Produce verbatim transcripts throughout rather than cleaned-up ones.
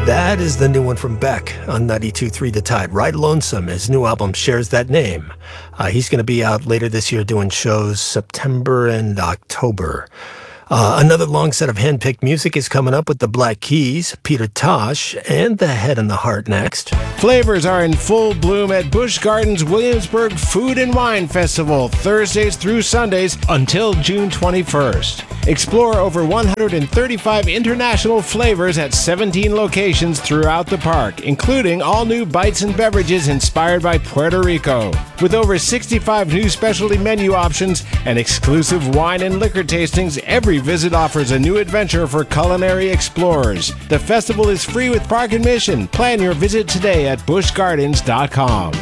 That is the new one from Beck on ninety-two point three The Tide. Ride Lonesome, his new album, shares that name. Uh, he's going to be out later this year doing shows September and October. Uh, another long set of hand-picked music is coming up with the Black Keys, Peter Tosh, and the Head and the Heart next. Flavors are in full bloom at Busch Gardens Williamsburg Food and Wine Festival, Thursdays through Sundays until June twenty-first. Explore over one hundred thirty-five international flavors at seventeen locations throughout the park, including all new bites and beverages inspired by Puerto Rico. With over sixty-five new specialty menu options and exclusive wine and liquor tastings, every visit offers a new adventure for culinary explorers. The festival is free with park admission. Plan your visit today at busch gardens dot com.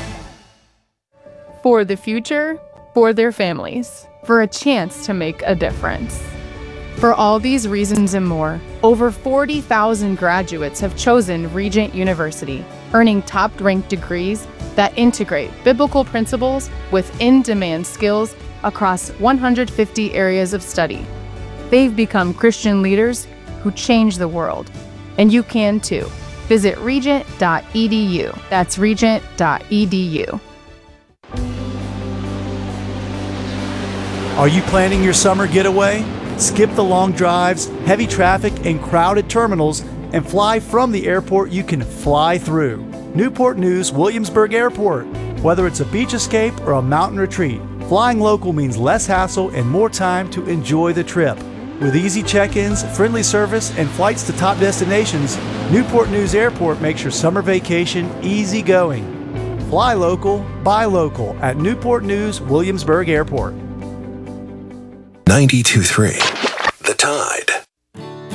For the future, for their families, for a chance to make a difference. For all these reasons and more, over forty thousand graduates have chosen Regent University, earning top-ranked degrees that integrate biblical principles with in-demand skills across one hundred fifty areas of study. They've become Christian leaders who change the world, and you can too. Visit regent dot e d u. That's regent dot e d u. Are you planning your summer getaway? Skip the long drives, heavy traffic, and crowded terminals, and fly from the airport you can fly through. Newport News Williamsburg Airport. Whether it's a beach escape or a mountain retreat, flying local means less hassle and more time to enjoy the trip. With easy check-ins, friendly service, and flights to top destinations, Newport News Airport makes your summer vacation easy going. Fly local, buy local at Newport News Williamsburg Airport. ninety-two point three The Tide.